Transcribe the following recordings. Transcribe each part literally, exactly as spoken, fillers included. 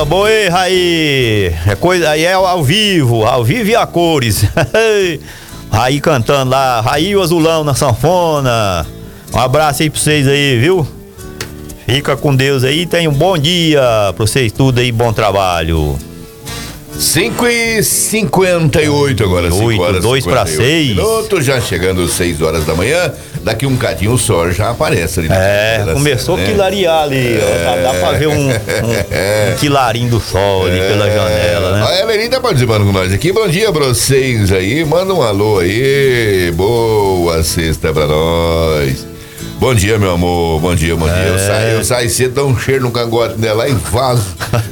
Coisa boa, aí, Raí. É coisa, aí é ao vivo, ao vivo e a cores. Raí cantando lá, Raí e o Azulão na sanfona. Um abraço aí pra vocês aí, viu? Fica com Deus aí, tenha um bom dia pra vocês tudo aí, bom trabalho. cinco e cinquenta e oito agora, cinco horas. dois para seis. Minutos, já chegando às seis horas da manhã. Daqui um cadinho o sol já aparece ali. É, começou a quilarear ali, é. ó, dá, dá pra ver um, um, um quilarinho do sol ali é. pela janela, né? A Eleni tá participando com nós aqui. Bom dia pra vocês aí, manda um alô aí. Boa sexta pra nós. Bom dia, meu amor, bom dia, bom é. dia. Eu saio, eu saio cedo, dou um cheiro no cangote dela e vazo.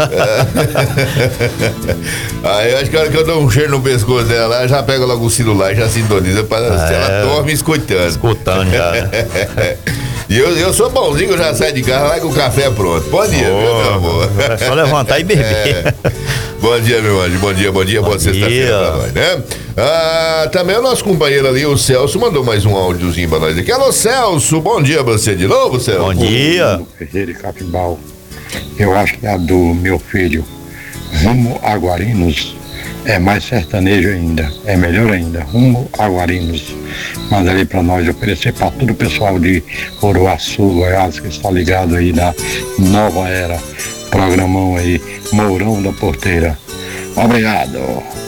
Aí eu acho que a hora que eu dou um cheiro no pescoço dela, já pega logo o celular e já sintoniza para é. se ela dorme escutando. Escutando já. E eu, eu sou bonzinho, eu já saio de casa lá com o café pronto. Bom dia, oh, meu amor. É só levantar e beber. É. Bom dia, meu anjo. Bom dia, bom dia, boa sexta-feira pra nós, né? Ah, também o nosso companheiro ali, o Celso, mandou mais um áudiozinho pra nós aqui. Alô, Celso, bom dia pra você de novo, Celso. Bom dia. Ferreira e Capimbau. Eu acho que a do meu filho, Rumo a Guarinos, é mais sertanejo ainda, é melhor ainda. Rumo a Guarinos. Manda ali pra nós, oferecer pra todo o pessoal de Oroaçu, Goiás, que está ligado aí na nova era. Programão aí, Mourão da Porteira. Obrigado.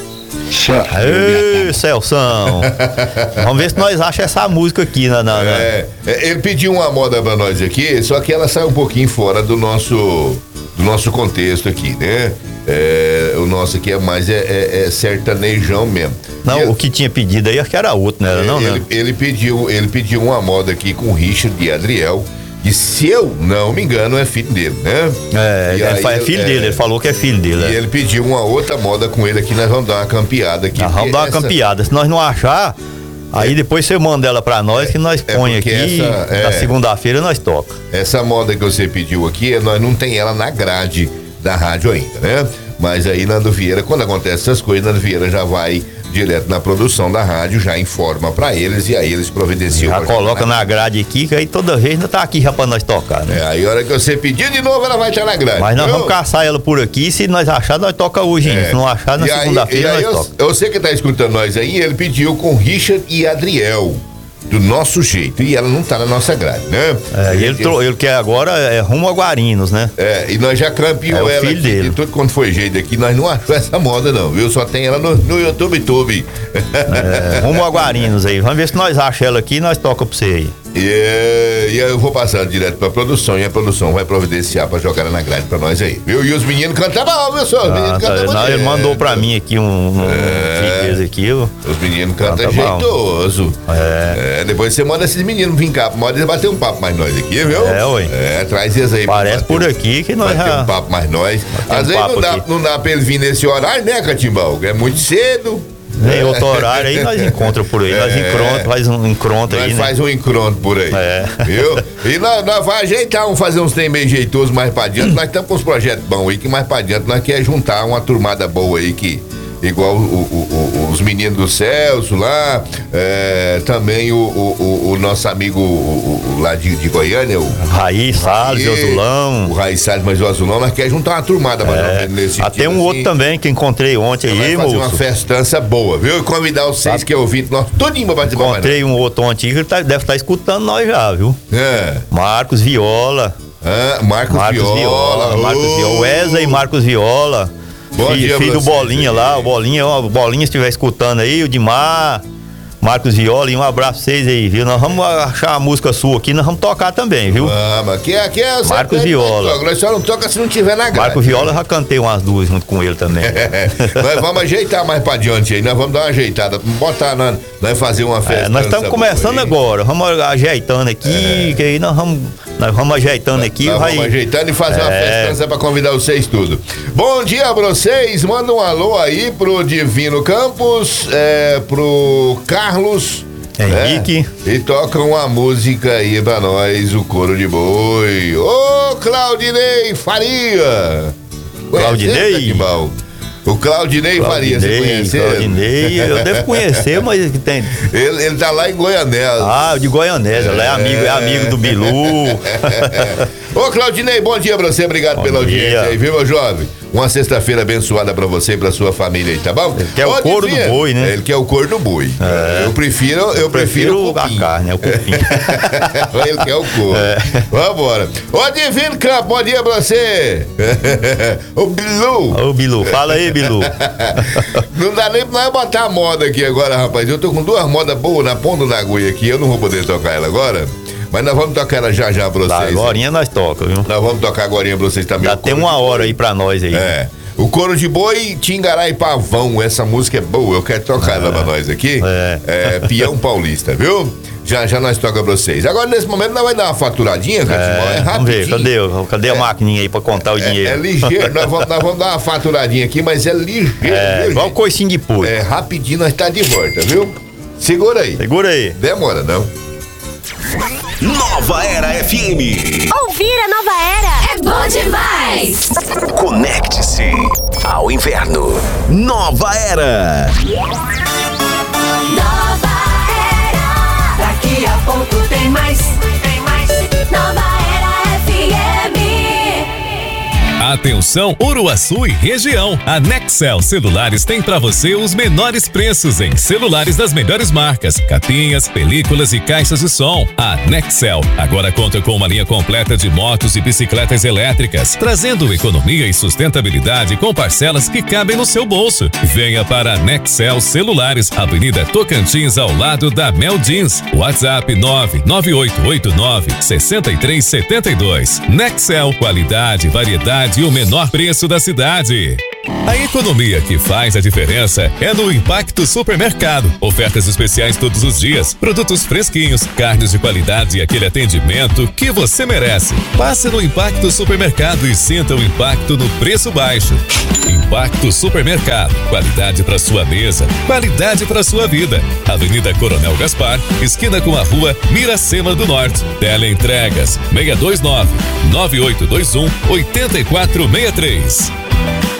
Aê, Celção. Vamos ver se nós achamos essa música aqui na, na, na... É, ele pediu uma moda pra nós aqui, só que ela sai um pouquinho fora do nosso do nosso contexto aqui, né? É, o nosso aqui é mais é, é, é sertanejão mesmo. Não, ele, o que tinha pedido aí acho que era outro, não era não, ele, né? Ele pediu, ele pediu uma moda aqui com o Richard e Adriel. E se eu não me engano, é filho dele, né? É, ele aí, é filho é, dele, ele falou que é filho dele. E é. ele pediu uma outra moda com ele aqui, nós vamos dar uma campeada aqui. Nós vamos dar uma essa... campeada, se nós não achar, aí é. depois você manda ela pra nós, é, que nós é põe aqui, essa, é, na segunda-feira nós toca. Essa moda que você pediu aqui, nós não tem ela na grade da rádio ainda, né? Mas aí Nando Vieira, quando acontece essas coisas, Nando Vieira já vai direto na produção da rádio, já informa pra eles e aí eles providenciam. Já coloca na grade aqui, que aí toda vez ainda tá aqui já pra nós tocar, né? É, aí a hora que você pedir de novo, ela vai estar na grade. Mas nós viu? vamos caçar ela por aqui, se nós achar, nós toca hoje, é. Se não achar, na segunda-feira nós eu, toca. Eu sei que tá escutando nós aí, ele pediu com Richard e Adriel. Do nosso jeito, e ela não tá na nossa grade, né? É, e ele, ele, ele quer agora é rumo a Guarinos, né? É, e nós já campeou é ela aqui, dele. de tudo quanto foi jeito aqui, nós não achou essa moda não, viu? Só tem ela no, no YouTube, YouTube. É, rumo a Guarinos aí, vamos ver se nós achamos ela aqui e nós toca pra você aí. E, e eu vou passar direto pra produção e a produção vai providenciar pra jogar na grade pra nós aí, viu? E os meninos cantavam, viu, senhor? Os meninos cantavam. Não, ele mandou pra mim aqui um, um é, vídeo aqui. Eu... Os meninos cantam jeitoso. É. É. Depois você manda esses meninos vir cá, pode bater um papo mais nós aqui, viu? É, ué. É, traz eles aí. Parece por aqui que nós bater já... um papo mais nós. Às um vezes não dá, não dá pra ele vir nesse horário, né, Catimbau? É muito cedo. Vem outro horário aí, nós encontramos por aí. É. Nós encontramos, faz um encontro aí, nós né? faz um encontro por aí. É. Viu? E nós, nós vamos ajeitar, vamos fazer uns trem meio jeitosos mais pra adiante. Nós estamos com uns projetos bons aí, que mais pra adiante nós queremos juntar uma turmada boa aí que... Igual o, o, o, os meninos do Celso lá, é, também o, o, o nosso amigo o, o, lá de, de Goiânia, o Raí Salles, o Azulão. O Raí Salles, mas o Azulão, nós queremos juntar uma turmada é, nesse Até um assim. Outro também que encontrei ontem aí, moço. Fazer moço. uma festança boa, viu? E convidar os seis que eu ouvi, nós todinho pra participar. Encontrei um outro ontem que ele tá, deve estar tá escutando nós já, viu? É. Marcos Viola. Ah, Marcos, Marcos Viola. Viola. Oh. Wesley Viola. Wesley e Marcos Viola. Bom filho dia, filho do vocês, Bolinha aí. lá, o Bolinha, ó, o Bolinha estiver escutando aí, o Dimar, Marcos Viola, e um abraço pra vocês aí, viu? Nós vamos achar a música sua aqui, nós vamos tocar também, viu? Vamos, aqui, aqui é o Marcos Viola. Nós só não toca se não tiver na grade. Marcos Viola, eu já cantei umas duas junto com ele também. É, nós vamos ajeitar mais pra diante aí, nós vamos dar uma ajeitada, botar, nós, nós fazer uma festa. É, nós estamos começando agora, vamos ajeitando aqui, é. que aí nós vamos, nós vamos ajeitando nós, aqui. Nós vai... vamos ajeitando e fazer é. uma festança pra convidar vocês tudo. Bom dia pra vocês, manda um alô aí pro Divino Campos, é, pro Carlos Henrique. É, e toca uma música aí pra nós, o Coro de Boi. Ô, Claudinei Faria! Claudinei? O Claudinei, Claudinei Faria, você conhece ele? Claudinei, eu devo conhecer, mas que tem... Ele, ele tá lá em Goianésia. Ah, de Goianésia, é. lá é amigo, é amigo do Bilu. Ô, Claudinei, bom dia pra você, obrigado Bom pela dia. audiência aí, viu, meu jovem? Uma sexta-feira abençoada pra você e pra sua família aí, tá bom? Ele quer o Ô, couro Divinha, do boi, né? Ele quer o couro do boi. É. Eu prefiro, eu, Eu prefiro, o a cupim. carne, é o cupim. Ele quer o couro. É. Vambora. Ô, Divino Campo, bom dia pra você. Ô, Bilu. Ô, Bilu, fala aí, Bilu. Não dá nem pra nós botar a moda aqui agora, rapaz. Eu tô com duas modas boas na ponta da agulha aqui. Eu não vou poder tocar ela agora. Mas nós vamos tocar ela já já pra Lá, vocês. agorinha nós toca, viu? Nós vamos tocar agora pra vocês também. Já o tem couro uma de hora boi. aí pra nós aí. É. O Couro de Boi, Tingará e Pavão. Essa música é boa. Eu quero tocar ela pra nós aqui. É. É Peão Paulista, viu? Já já nós toca pra vocês. Agora, nesse momento, nós vamos dar uma faturadinha, Catimó. É, É, rapidinho. vamos ver, cadê, o- cadê a maquininha aí pra contar o É, dinheiro? é ligeiro. nós, vamos, nós vamos dar uma faturadinha aqui, mas é ligeiro. É, viu, igual gente? coicinho de pulho. É, rapidinho nós tá de volta, viu? Segura aí. Segura aí. Demora, não. Nova Era F M. Ouvir a Nova Era é bom demais. Conecte-se ao inverno. Nova Era. Nova Era. Daqui a pouco tem mais. Tem mais. Nova Era F M. Atenção, Uruaçu e região. A Nexel Celulares tem para você os menores preços em celulares das melhores marcas, capinhas, películas e caixas de som. A Nexel agora conta com uma linha completa de motos e bicicletas elétricas, trazendo economia e sustentabilidade com parcelas que cabem no seu bolso. Venha para a Nexel Celulares, Avenida Tocantins, ao lado da Mel Jeans. WhatsApp nove nove oito oito nove seis três sete dois. Nexel, qualidade, variedade e o menor preço da cidade. A economia que faz a diferença é no Impacto Supermercado. Ofertas especiais todos os dias, produtos fresquinhos, carnes de qualidade e aquele atendimento que você merece. Passe no Impacto Supermercado e sinta o impacto no preço baixo. Impacto Supermercado, qualidade para sua mesa, qualidade para sua vida. Avenida Coronel Gaspar, esquina com a rua Miracema do Norte. Teleentregas seis dois nove nove oito dois um oito quatro seis três.